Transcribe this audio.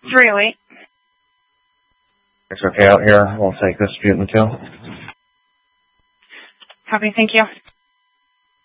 308. It's okay out here. We'll take this Butte and 2. Copy, thank you.